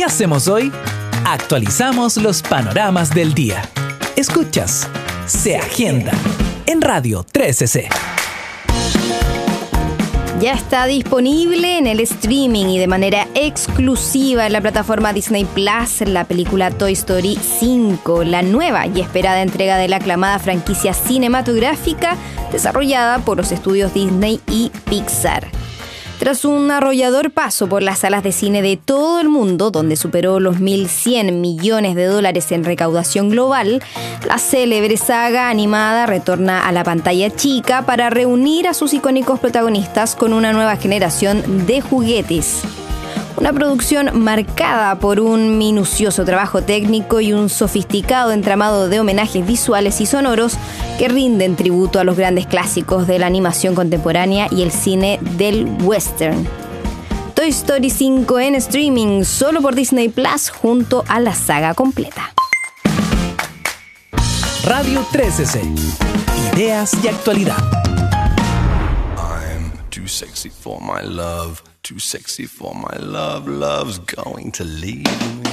hacemos hoy? Actualizamos los panoramas del día. Escuchas Se Agenda en Radio 13C. Ya está disponible en el streaming y de manera exclusiva en la plataforma Disney Plus la película Toy Story 5, la nueva y esperada entrega de la aclamada franquicia cinematográfica desarrollada por los estudios Disney y Pixar. Tras un arrollador paso por las salas de cine de todo el mundo, donde superó los 1.100 millones de dólares en recaudación global, la célebre saga animada retorna a la pantalla chica para reunir a sus icónicos protagonistas con una nueva generación de juguetes. Una producción marcada por un minucioso trabajo técnico y un sofisticado entramado de homenajes visuales y sonoros que rinden tributo a los grandes clásicos de la animación contemporánea y el cine del western. Toy Story 5 en streaming solo por Disney Plus junto a la saga completa. Radio 13C. Ideas y actualidad. I'm too sexy for my love. Too sexy for my love. Love's going to leave me.